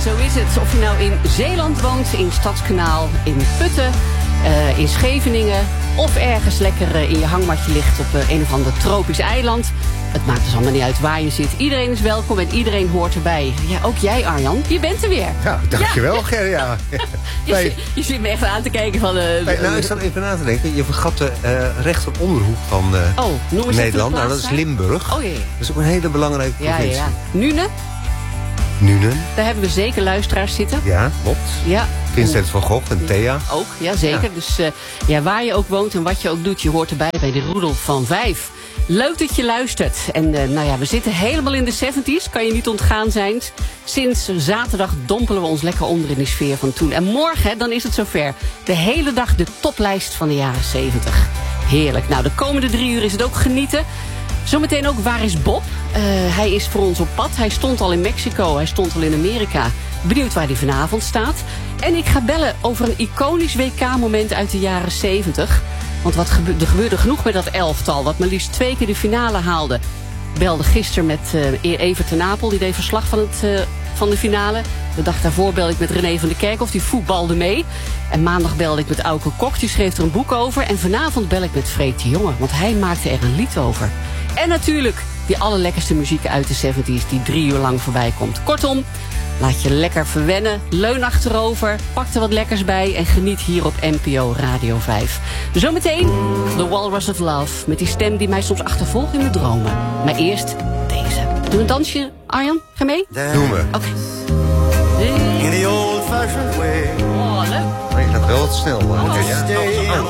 Zo is het. Of je nou in Zeeland woont, in Stadskanaal, in Putten, in Scheveningen of ergens lekker in je hangmatje ligt op een of ander tropisch eiland. Het maakt dus allemaal niet uit waar je zit. Iedereen is welkom en iedereen hoort erbij. Ja, ook jij, Arjan. Je bent er weer. Ja, dankjewel, Gerja. Je zit me echt aan te kijken van... nou, ik zat even na te denken. Je vergat de rechteronderhoek van Nederland. Nou, dat is Limburg. Oh, jee. Dat is ook een hele belangrijke provincie. Ja. Nuenen? Daar hebben we zeker luisteraars zitten. Ja, klopt. Ja. Vincent van Gogh en Thea. Ook, ja zeker. Ja. Dus waar je ook woont en wat je ook doet, je hoort erbij bij de Roedel van 5. Leuk dat je luistert. En we zitten helemaal in de 70's. Kan je niet ontgaan zijn. Sinds zaterdag dompelen we ons lekker onder in die sfeer van toen. En morgen, dan is het zover. De hele dag de toplijst van de jaren 70. Heerlijk. Nou, de komende 3 uur is het ook genieten. Zometeen ook Waar is Bob? Hij is voor ons op pad. Hij stond al in Mexico. Hij stond al in Amerika. Benieuwd waar hij vanavond staat. En ik ga bellen over een iconisch WK-moment uit de jaren 70. Want er gebeurde genoeg met dat elftal, wat maar liefst 2 keer de finale haalde. Belde gisteren met Evert ten Apel, die deed verslag van de finale. De dag daarvoor belde ik met René van der Kerkhof, die voetbalde mee. En maandag belde ik met Auke Kok, die schreef er een boek over. En vanavond bel ik met Freek de Jonge, want hij maakte er een lied over. En natuurlijk die allerlekkerste muziek uit de 70's die 3 uur lang voorbij komt. Kortom, laat je lekker verwennen, leun achterover, pak er wat lekkers bij en geniet hier op NPO Radio 5. Zometeen The Walrus of Love, met die stem die mij soms achtervolgt in de dromen. Maar eerst deze. Doe een dansje, Arjan? Ga mee? Doe me. Oké. In the old-fashioned way. Oh, leuk. Maar je gaat wel wat snel. Ja.